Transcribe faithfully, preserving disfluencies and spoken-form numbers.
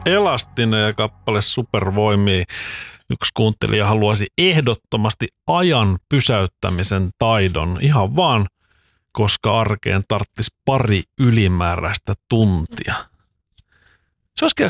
Elastinen ja kappale Supervoimia. Yksi kuuntelija haluaisi ehdottomasti ajan pysäyttämisen taidon. Ihan vaan, koska arkeen tarttisi pari ylimääräistä tuntia. Se olisikin